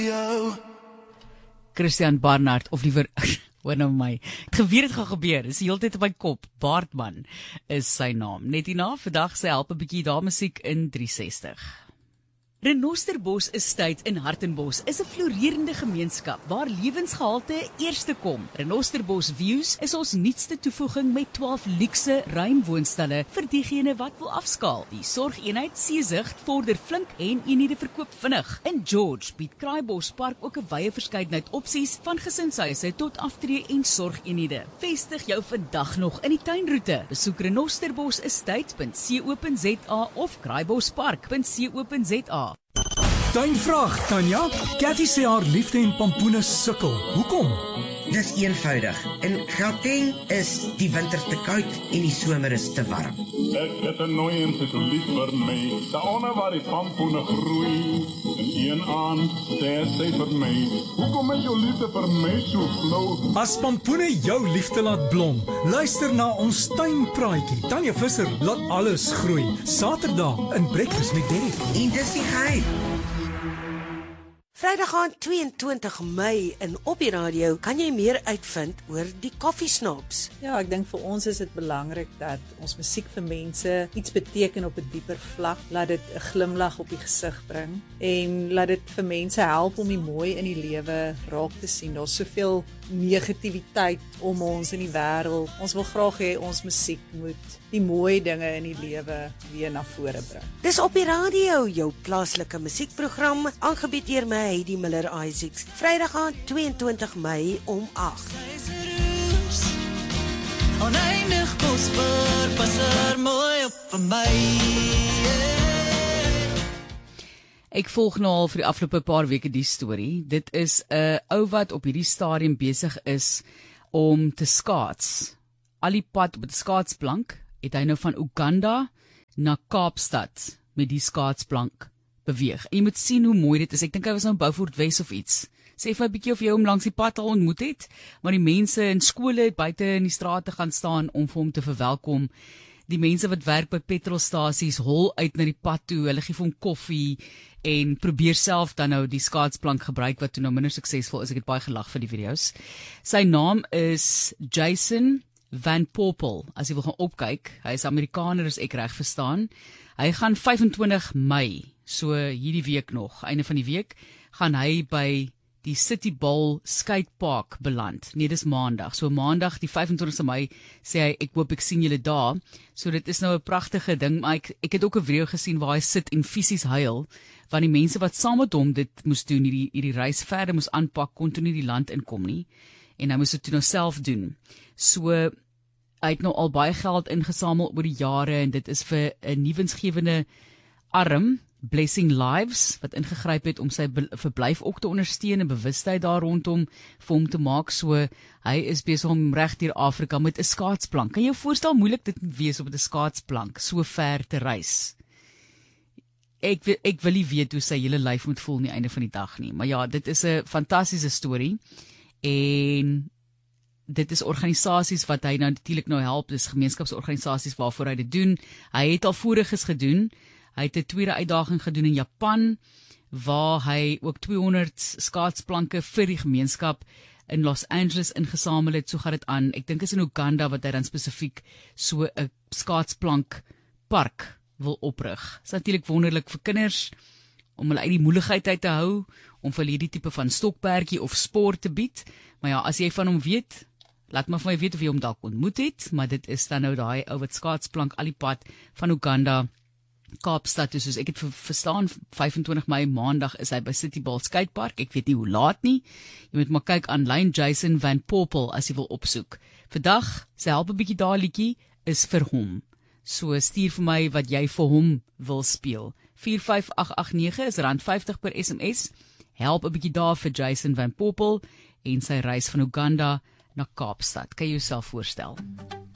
Christian Barnard, of liever, hoor nou my, het geweet het gaan gebeur, is die hele tyd op my kop, Baardman is sy naam. Net hierna, vandag sy help 'n bietjie daar musiek in 360. Renosterbos Estate in Hartenbos is 'n floreerende gemeenskap waar lewensgehalte eerste kom. Renosterbos Views is ons nuutste toevoeging met 12 luukse ruim woonstelle vir diegene wat wil afskaal. Die sorgeenheid Seezicht vorder flink en eenhede verkoop vinnig. In George bied Kraaibos Park ook 'n wye verskeidenheid opsies van gesinshuise tot aftree en sorgeenhede. Vestig jou vandag nog in die tuinroete. Besoek renosterbosestate.co.za of kraaibospark.co.za. Tuinvraag, Tanya. Cathy sê haar liefde en pampoene sukkel. Hoekom? Dis eenvoudig. In Gauteng is die winter te koud en die somer is te warm. Ek het 'n nooi en sy so lief vir my, daaronder waar die pampoene groei. En een aand sê sy vir my, hoekom is jou liefde vir my so flou? As pampoene jou liefde laat blom, luister na ons tuinpraatjie. Tanya Visser laat alles groei. Saterdag in Breakfast met Derek. En dis die geheim. Vrydag aan 22 Mei in Op die Radio kan jy meer uitvind oor die koffiesnobs. Ja, ek dink vir ons is dit belangrik dat ons musiek vir mense iets beteken op 'n dieper vlak, laat dit 'n glimlag op die gesig bring en laat dit vir mense help om die mooi in die lewe raak te sien. Daar's soveel negativiteit om ons in die wêreld. Ons wil graag hê ons musiek moet die mooi dinge in die lewe weer na vore bring. Dis Op die Radio, jou plaaslike musiekprogram, aangebied deur my Heidi Miller Isaacs. Vrydag aan 22 Mei om 8. Oneindig kosbaar, pas er mooi op vir my. Ek volg nou al vir die afgelope paar weke die storie. Dit is 'n ou wat op hierdie stadium besig is om te skaats. Al die pad op die skaatsplank het hy nou van Uganda na Kaapstad met die skaatsplank beweeg. En jy moet sien hoe mooi dit is. Ek dink hy was nou in Beaufort Wes of iets. Sê vir 'n bietjie of jy hom langs die pad al ontmoet het, maar die mense in skole het buite in die strate gaan staan om vir hom te verwelkom. Die mense wat werk by petrolstasies hol uit na die pad toe, hulle gee vir hom koffie en probeer self dan nou die skaatsplank gebruik wat toe nou minder suksesvol is. Ek het baie gelag vir die video's. Sy naam is Jason Van Poppel. As jy wil gaan opkyk, hy is Amerikaner as ek reg verstaan. Hy gaan 25 Mei, so hierdie week nog, einde van die week, gaan hy by die City Bowl skatepark beland. Nee, dis maandag. So maandag die 25ste Mei sê hy, ek hoop ek sien julle daar. So dit is nou 'n pragtige ding, maar ek het ook 'n video gesien waar hy sit en fisies huil, want die mense wat saam met hom dit moes doen, hierdie reis verder moes aanpak, kon toe nie die land inkom nie. En hy moes dit toe nou self doen. So hy het nou al baie geld ingesamel oor die jare en dit is vir 'n nuwensgewende arm, Blessing Lives, wat ingegryp het om sy verblyf ook te ondersteun en bewustheid daar rondom vir hom te maak. So hy is besig om reg deur Afrika met 'n skaatsplank. Kan jy jou voorstel moeilik dit moet wees op 'n skaatsplank so ver te reis? Ek wil nie weet hoe sy hele lyf moet voel aan die einde van die dag nie. Maar ja, dit is 'n fantastiese storie. En dit is organisasies wat hy nou natuurlik nou help, dis gemeenskapsorganisasies waarvoor hy dit doen. Hy het al voriges gedoen. Hy het 'n tweede uitdaging gedoen in Japan, waar hy ook 200 skaatsplanke vir die gemeenskap in Los Angeles ingesamel het. So gaan dit aan. Ek dink is in Uganda wat hy dan spesifiek so 'n skaatsplankpark wil oprig. Dit is natuurlik wonderlik vir kinders, om hulle uit die moeilikheid uit te hou, om vir hierdie tipe van stokperdjie of sport te bied. Maar ja, as jy van hom weet, laat maar van my weet of jy hom dalk ontmoet het, maar dit is dan nou daai ou wat skaatsplank al die pad van Uganda Kaapstad, soos ek het verstaan, 25 Mei maandag is hy by City Bowl skatepark. Ek weet nie hoe laat nie. Jy moet maar kyk aanlyn, Jason Van Poppel, as jy wil opsoek. Vandag, sy help 'n bietjie daai liedjie is vir hom. So stuur vir my wat jy vir hom wil speel. 45889 is R50 per SMS. Help 'n bietjie daar vir Jason Van Poppel en sy reis van Uganda na Kaapstad. Kan jy jouself voorstel?